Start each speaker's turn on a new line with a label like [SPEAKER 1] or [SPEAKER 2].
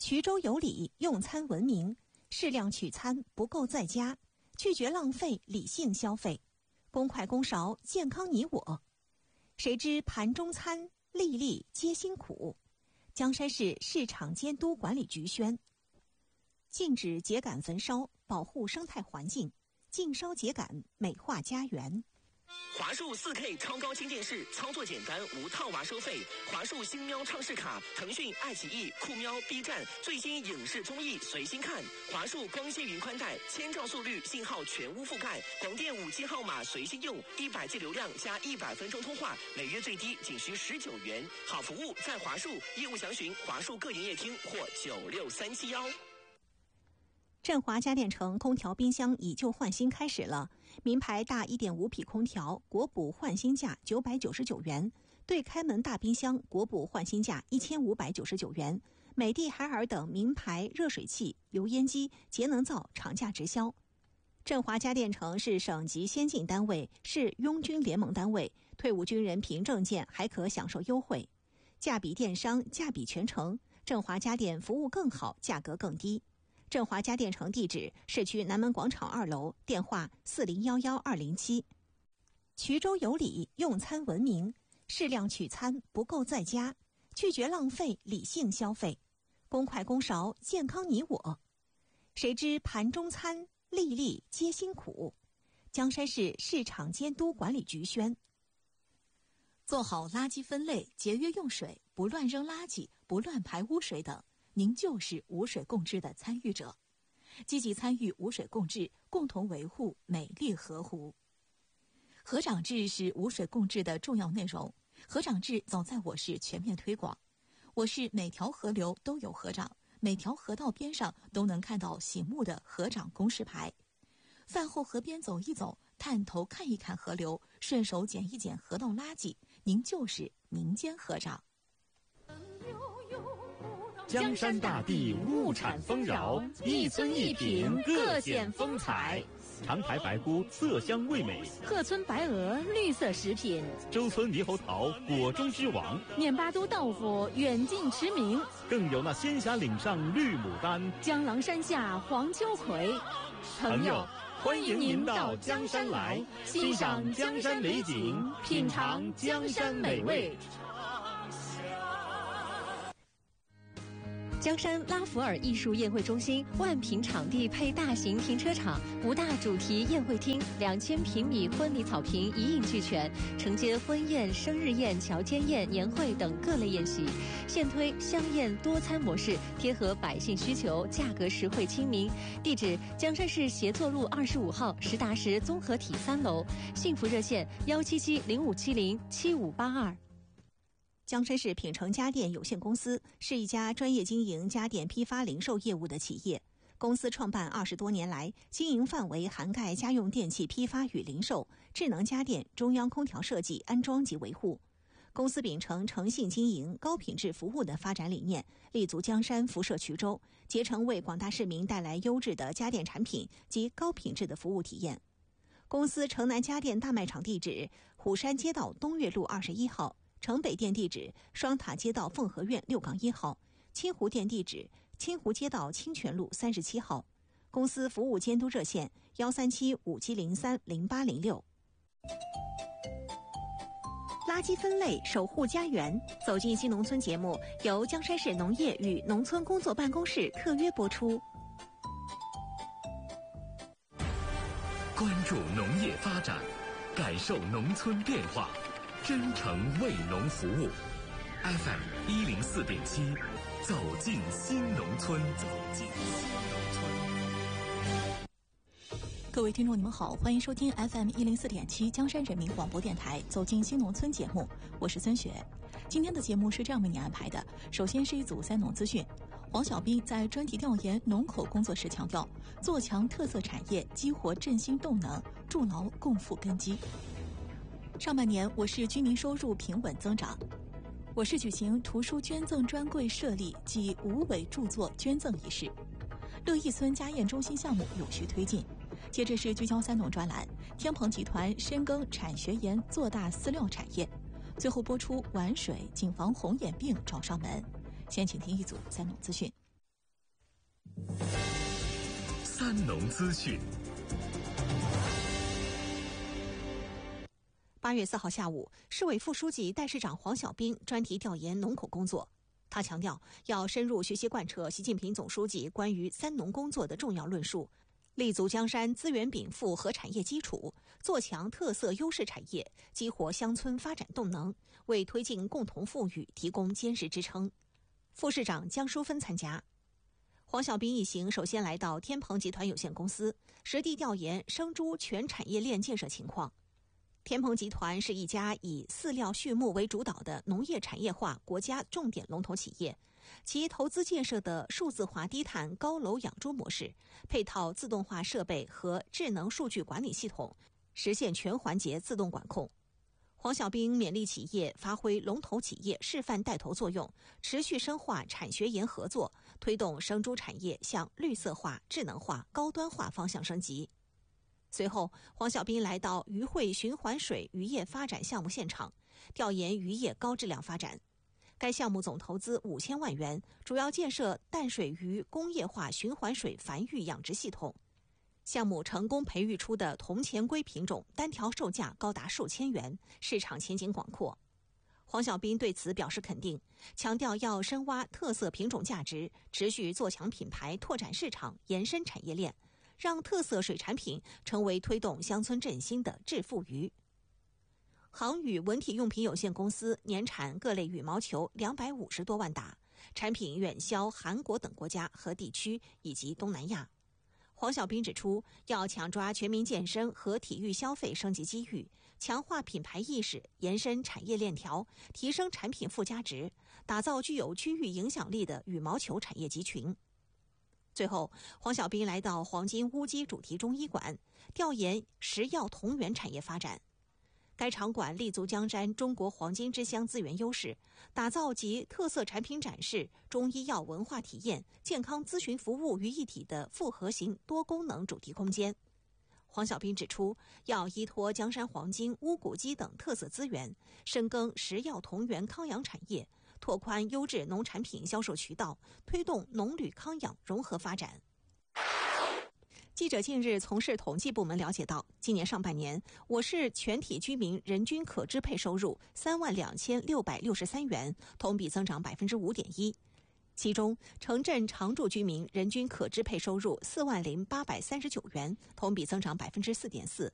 [SPEAKER 1] 衢州有礼，用餐文明，适量取餐，不够在家，拒绝浪费，理性消费，公筷公勺，健康你我。谁知盘中餐，粒粒皆辛苦。江山市市场监督管理局宣，禁止秸秆焚烧，保护生态环境，禁烧秸秆，美化家园。
[SPEAKER 2] 华数 4K 超高清电视，操作简单，无套娃收费。华数星喵畅视卡，腾讯、爱奇艺、酷喵、B 站最新影视综艺随心看。华数光纤云宽带，1000兆速率，信号全屋覆盖，广电5G 号码随心用，100G 流量加100分钟通话，每月最低仅需19元。好服务在华数，业务详询华数各营业厅或96371。
[SPEAKER 1] 振华家电城空调冰箱以旧换新开始了，名牌大 1.5 匹空调国补换新价999元，对开门大冰箱国补换新价1599元，美的海尔等名牌热水器、油烟机、节能灶厂价直销。振华家电城是省级先进单位，是拥军联盟单位，退伍军人凭证件还可享受优惠，价比电商，价比全城。振华家电服务更好，价格更低。振华家电城地址：市区南门广场2楼，电话4011-207。衢州有礼，用餐文明，适量取餐，不够在家，拒绝浪费，理性消费，公筷公勺，健康你我。谁知盘中餐，粒粒皆辛苦。江山市市场监督管理局宣，
[SPEAKER 3] 做好垃圾分类，节约用水，不乱扔垃圾，不乱排污水等，您就是无水共治的参与者。积极参与无水共治，共同维护美丽河湖。河长制是无水共治的重要内容，河长制早在我市全面推广。我市每条河流都有河长，每条河道边上都能看到醒目的河长公示牌。饭后河边走一走，探头看一看河流，顺手捡一捡河道垃圾，您就是民间河长。
[SPEAKER 4] 江山大地，物产丰饶，一村一品，各显风采。长台白菇色香味美，
[SPEAKER 5] 鹤村白鹅绿色食品，
[SPEAKER 4] 周村猕猴桃果中之王，
[SPEAKER 5] 念巴都豆腐远近驰名，
[SPEAKER 4] 更有那仙霞岭上绿牡丹，
[SPEAKER 5] 江郎山下黄秋葵。
[SPEAKER 4] 朋友，欢迎您到江山来，欣赏江山美景，品尝江山美味。
[SPEAKER 6] 江山拉弗尔艺术宴会中心万平场地配大型停车场，5大主题宴会厅，2000平米婚礼草坪一应俱全，承接婚宴、生日宴、乔间宴、年会等各类宴席。现推香宴多餐模式，贴合百姓需求，价格实惠亲民。地址：江山市协作路25号实达实综合体3楼。幸福热线17705707582。
[SPEAKER 1] 江山市品城家电有限公司是一家专业经营家电批发零售业务的企业。公司创办20多年来，经营范围涵盖家用电器批发与零售、智能家电、中央空调设计、安装及维护。公司秉承诚信经营、高品质服务的发展理念，立足江山，辐射衢州，竭诚为广大市民带来优质的家电产品及高品质的服务体验。公司城南家电大卖场地址：虎山街道东岳路21号。城北店地址：双塔街道凤和苑6-1号，清湖店地址：清湖街道清泉路37号。公司服务监督热线13757030806。垃圾分类，守护家园，走进新农村节目由江山市农业与农村工作办公室特约播出。
[SPEAKER 7] 关注农业发展，感受农村变化，真诚为农服务。FM 104.7，走进新农村，走进新农村。
[SPEAKER 3] 各位听众，你们好，欢迎收听 FM 104.7江山人民广播电台《走进新农村》节目，我是孙雪。今天的节目是这样为你安排的：首先是一组3农资讯。黄小兵在专题调研农口工作时强调，做强特色产业，激活振兴动能，筑牢共富根基。上半年，我市居民收入平稳增长。我市举行图书捐赠专柜设立暨无尾著作捐赠仪式。乐义村家宴中心项目有序推进。接着是聚焦3农专栏，天鹏集团深耕产学研，做大饲料产业。最后播出玩水谨防红眼病找上门。先请听一组3农资讯。
[SPEAKER 7] 三农资讯。
[SPEAKER 1] 8月4号下午，市委副书记、代市长黄晓斌专题调研农口工作。他强调，要深入学习贯彻习近平总书记关于三农工作的重要论述，立足江山资源禀赋和产业基础，做强特色优势产业，激活乡村发展动能，为推进共同富裕提供坚实支撑。副市长江淑芬参加。黄晓斌一行首先来到天鹏集团有限公司，实地调研生猪全产业链建设情况。天鹏集团是一家以饲料畜牧为主导的农业产业化国家重点龙头企业，其投资建设的数字化低碳高楼养猪模式，配套自动化设备和智能数据管理系统，实现全环节自动管控。黄晓斌勉励企业发挥龙头企业示范带头作用，持续深化产学研合作，推动生猪产业向绿色化、智能化、高端化方向升级。随后，黄晓斌来到渔会循环水渔业发展项目现场，调研渔业高质量发展。该项目总投资5000万元，主要建设淡水鱼工业化循环水繁育养殖系统。项目成功培育出的铜钱龟品种单条售价高达数千元，市场前景广阔。黄晓斌对此表示肯定，强调要深挖特色品种价值，持续做强品牌，拓展市场，延伸产业链，让特色水产品成为推动乡村振兴的致富鱼。航宇文体用品有限公司年产各类羽毛球250多万打，产品远销韩国等国家和地区以及东南亚。黄晓斌指出，要抢抓全民健身和体育消费升级机遇，强化品牌意识，延伸产业链条，提升产品附加值，打造具有区域影响力的羽毛球产业集群。最后，黄晓斌来到黄金乌鸡主题中医馆，调研食药同源产业发展。该场馆立足江山中国黄金之乡资源优势，打造集特色产品展示、中医药文化体验、健康咨询服务于一体的复合型多功能主题空间。黄晓斌指出，要依托江山黄金、乌骨鸡等特色资源，深耕食药同源康养产业，拓宽优质农产品销售渠道，推动农旅康养融合发展。记者近日从市统计部门了解到，今年上半年，我市全体居民人均可支配收入32663元，同比增长5.1%。其中，城镇常住居民人均可支配收入40839元，同比增长4.4%；